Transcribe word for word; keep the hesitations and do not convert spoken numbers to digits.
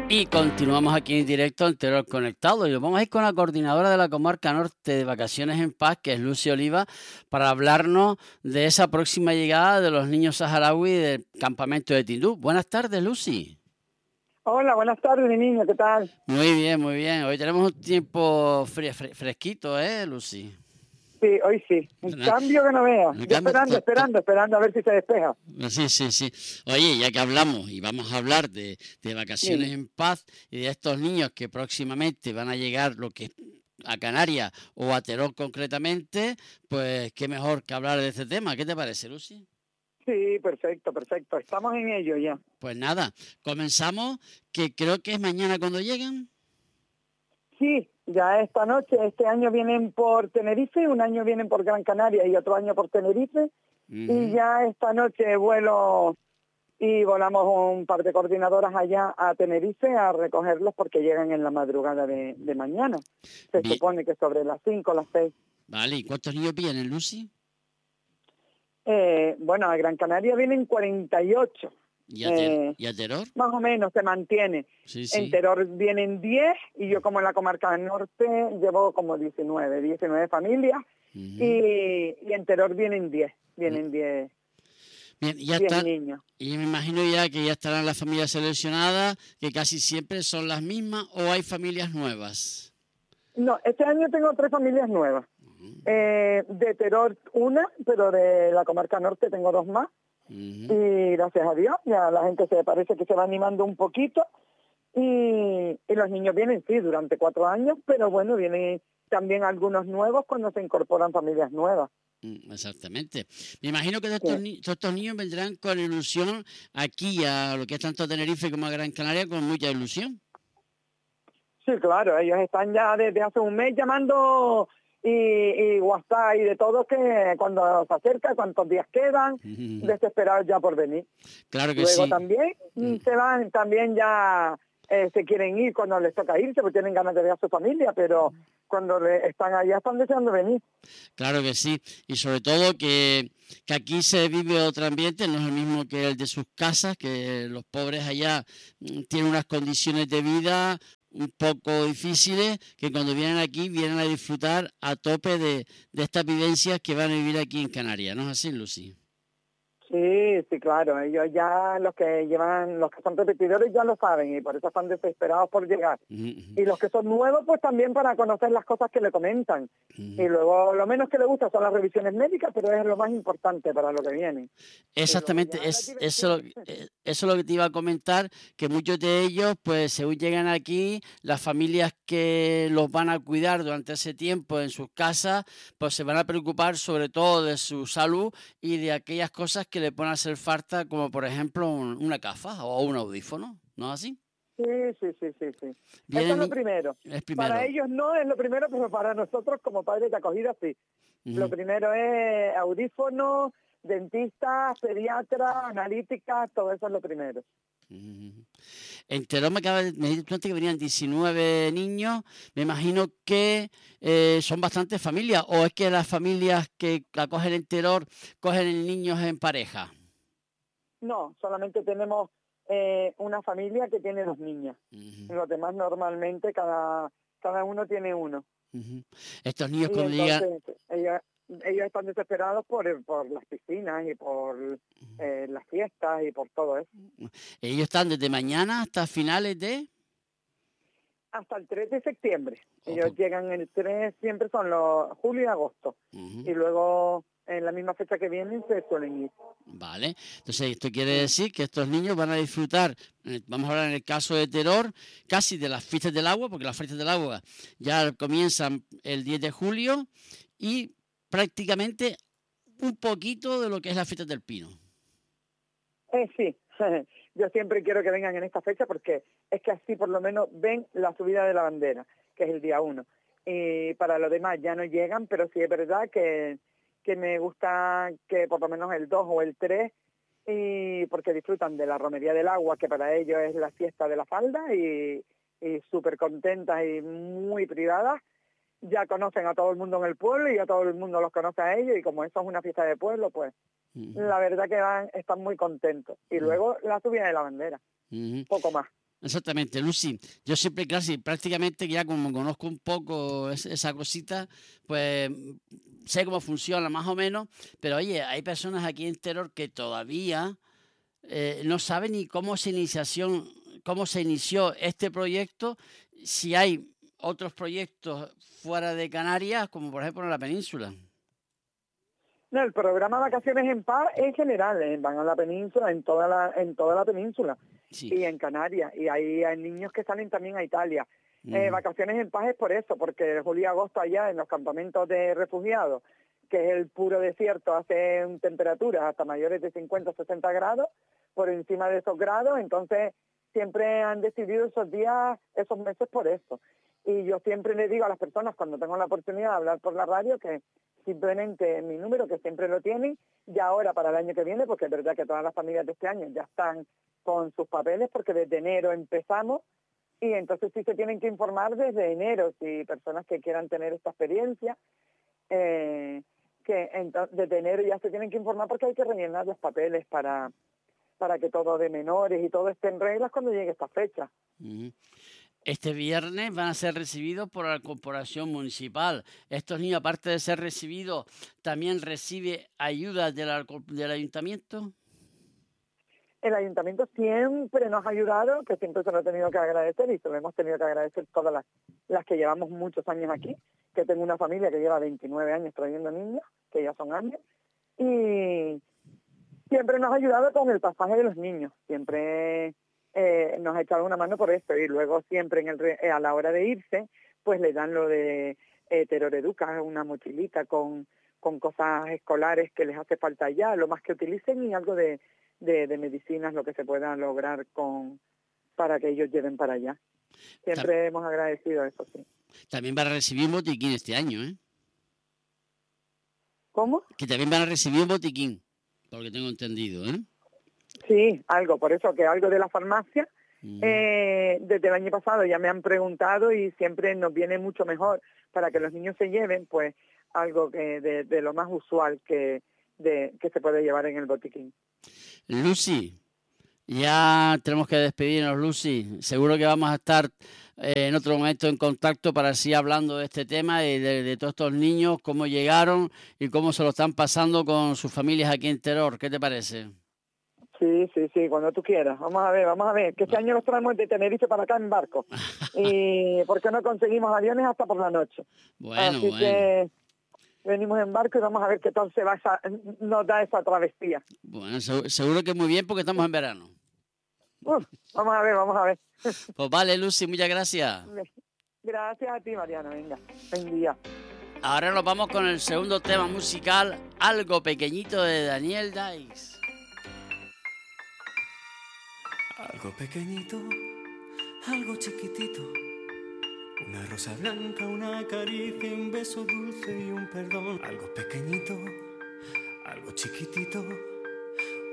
Y continuamos aquí en directo en Teruel Conectado y nos vamos a ir con la coordinadora de la Comarca Norte de Vacaciones en Paz, que es Lucy Oliva, para hablarnos de esa próxima llegada de los niños saharauis del campamento de Tinduf. Buenas tardes, Lucy. Hola, buenas tardes, mi niño, ¿qué tal? Muy bien, muy bien. Hoy tenemos un tiempo fre fre fresquito, ¿eh, Lucy? Sí, hoy sí. Un cambio que no veas. Yo esperando, esperando, esperando a ver si se despeja. Sí, sí, sí. Oye, ya que hablamos y vamos a hablar de, de Vacaciones Sí. en Paz y de estos niños que próximamente van a llegar lo que a Canarias o a Terol concretamente, pues qué mejor que hablar de este tema. ¿Qué te parece, Lucy? Sí, perfecto, perfecto. Estamos en ello ya. Pues nada, comenzamos, que creo que es mañana cuando llegan. Sí, ya esta noche, este año vienen por Tenerife, un año vienen por Gran Canaria y otro año por Tenerife. Uh-huh. Y ya esta noche vuelo y volamos un par de coordinadoras allá a Tenerife a recogerlos porque llegan en la madrugada de, de mañana. Se Bien. supone que sobre las cinco o las seis. Vale, ¿y cuántos niños vienen, Lucy? Eh, bueno, a Gran Canaria vienen cuarenta y ocho. ¿Y a, ter eh, ¿Y a Teror? Más o menos se mantiene. Sí, sí. En Teror vienen diez y yo como en la comarca del norte llevo como diecinueve, diecinueve familias. Uh-huh. y, y en Teror vienen diez, vienen diez. Bien, ya está. Niños. Y me imagino ya que ya estarán las familias seleccionadas, que casi siempre son las mismas, ¿o hay familias nuevas? No, este año tengo tres familias nuevas. Uh-huh. eh, de Teror una, pero de la comarca norte tengo dos más. Uh-huh. Y gracias a Dios, ya la gente se parece que se va animando un poquito. Y, y los niños vienen, sí, durante cuatro años, pero bueno, vienen también algunos nuevos cuando se incorporan familias nuevas. Exactamente. Me imagino que todos estos, sí. todos estos niños vendrán con ilusión aquí a lo que es tanto Tenerife como a Gran Canaria, con mucha ilusión. Sí, claro, ellos están ya desde hace un mes llamando y, y WhatsApp y de todo, que cuando se acerca, cuántos días quedan, uh-huh. desesperados ya por venir. Claro que Luego sí. también uh-huh. se van, también ya eh, se quieren ir cuando les toca irse, porque tienen ganas de ver a su familia, pero cuando le están allá están deseando venir. Claro que sí, y sobre todo que, que aquí se vive otro ambiente, no es el mismo que el de sus casas, que los pobres allá tienen unas condiciones de vida un poco difíciles, que cuando vienen aquí vienen a disfrutar a tope de, de estas vivencias que van a vivir aquí en Canarias, ¿no es así, Lucy? Sí, sí, claro, ellos ya, los que llevan, los que son repetidores ya lo saben y por eso están desesperados por llegar. Uh-huh. Y los que son nuevos, pues también para conocer las cosas que le comentan. Uh-huh. Y luego, lo menos que le gusta son las revisiones médicas, pero es lo más importante para lo que viene. Exactamente, es, eso, eso es lo que te iba a comentar, que muchos de ellos, pues según llegan aquí, las familias que los van a cuidar durante ese tiempo en sus casas, pues se van a preocupar sobre todo de su salud y de aquellas cosas que le pueden hacer falta, como por ejemplo un, una gafa o un audífono, ¿no es así? Sí, sí, sí, sí, sí. Eso es lo primero. es primero. Para ellos no es lo primero, pero para nosotros como padres de acogida sí. Uh-huh. Lo primero es audífonos, dentistas, pediatras, analíticas, todo eso es lo primero. Uh-huh. En Terol me acaba de me dijiste que venían diecinueve niños, me imagino que eh, son bastantes familias, o es que las familias que acogen en Terol cogen niños en pareja. No, solamente tenemos eh, una familia que tiene dos niñas. Uh-huh. Los demás normalmente cada, cada uno tiene uno. Uh-huh. Estos niños y cuando entonces, llegan... Ellos, ellos están desesperados por, por las piscinas y por eh, las fiestas y por todo eso. Ellos están desde mañana hasta finales de... Hasta el tres de septiembre. Oh, ellos pues... llegan el tres, siempre son los julio y agosto. Uh-huh. Y luego en la misma fecha que vienen se suelen ir. Vale, entonces esto quiere decir que estos niños van a disfrutar, vamos a hablar en el caso de Teror, casi de las fiestas del agua, porque las fiestas del agua ya comienzan el diez de julio y prácticamente un poquito de lo que es la fiesta del Pino. Eh, sí, yo siempre quiero que vengan en esta fecha porque es que así por lo menos ven la subida de la bandera, que es el día uno. Y para los demás ya no llegan, pero sí es verdad que, que me gusta que por lo menos el dos o el tres, y porque disfrutan de la romería del agua, que para ellos es la fiesta de la falda, y, y súper contentas y muy privadas. Ya conocen a todo el mundo en el pueblo y a todo el mundo los conoce a ellos, y como eso es una fiesta de pueblo, pues uh-huh. la verdad que van, están muy contentos. Y uh-huh. luego la subida de la bandera, uh-huh. poco más. Exactamente, Lucy. Yo siempre casi prácticamente ya como conozco un poco es, esa cosita, pues sé cómo funciona más o menos, pero oye, hay personas aquí en Teror que todavía eh, no saben ni cómo se iniciación, cómo se inició este proyecto, si hay otros proyectos fuera de Canarias, como por ejemplo en la península. No, el programa Vacaciones en Paz en general, eh, van a la península, en toda la, en toda la península. Sí. Y en Canarias, y ahí hay niños que salen también a Italia. Uh-huh. Eh, Vacaciones en Paz es por eso, porque de julio y agosto allá en los campamentos de refugiados, que es el puro desierto, hacen temperaturas hasta mayores de cincuenta, sesenta grados, por encima de esos grados, entonces siempre han decidido esos días, esos meses por eso. Y yo siempre le digo a las personas cuando tengo la oportunidad de hablar por la radio que simplemente mi número, que siempre lo tienen, ya ahora para el año que viene, porque es verdad que todas las familias de este año ya están con sus papeles, porque desde enero empezamos, y entonces sí se tienen que informar desde enero, si personas que quieran tener esta experiencia, eh, que entonces, desde enero ya se tienen que informar porque hay que rellenar los papeles para, para que todo de menores y todo esté en reglas cuando llegue esta fecha. Uh-huh. Este viernes van a ser recibidos por la corporación municipal. Estos niños, aparte de ser recibidos, ¿también recibe ayuda de la, del ayuntamiento? El ayuntamiento siempre nos ha ayudado, que siempre se lo he tenido que agradecer y se lo hemos tenido que agradecer todas las, las que llevamos muchos años aquí, que tengo una familia que lleva veintinueve años trayendo niños, que ya son años, y siempre nos ha ayudado con el pasaje de los niños, siempre eh, nos ha echado una mano por esto, y luego siempre en el eh, a la hora de irse, pues le dan lo de eh, Teror Educa, una mochilita con, con cosas escolares que les hace falta allá, lo más que utilicen, y algo de De, de medicinas, lo que se pueda lograr con para que ellos lleven para allá. Siempre También, hemos agradecido eso, sí. También van a recibir un botiquín este año, ¿eh? ¿Cómo? Que también van a recibir un botiquín, por lo que tengo entendido, ¿eh? Sí, algo, por eso que algo de la farmacia, mm. eh, desde el año pasado ya me han preguntado y siempre nos viene mucho mejor para que los niños se lleven, pues, algo que de, de lo más usual que, de, que se puede llevar en el botiquín. Lucy, ya tenemos que despedirnos, Lucy. Seguro que vamos a estar eh, en otro momento en contacto para seguir hablando de este tema y de, de todos estos niños, cómo llegaron y cómo se lo están pasando con sus familias aquí en Teror. ¿Qué te parece? Sí, sí, sí, cuando tú quieras. Vamos a ver, vamos a ver. Que este año los traemos de Tenerife para acá en barco. Y porque no conseguimos aviones hasta por la noche. Bueno, Así bueno. que venimos en barco y vamos a ver qué tal se va esa, nos da esa travesía. Bueno, seguro que muy bien porque estamos en verano. Uf, vamos a ver, vamos a ver. Pues vale, Lucy, muchas gracias. Gracias a ti, Mariano, venga, buen día. Ahora nos vamos con el segundo tema musical, Algo Pequeñito, de Daniel Dais. Algo pequeñito, algo chiquitito, una rosa blanca, una caricia, un beso dulce y un perdón. Algo pequeñito, algo chiquitito,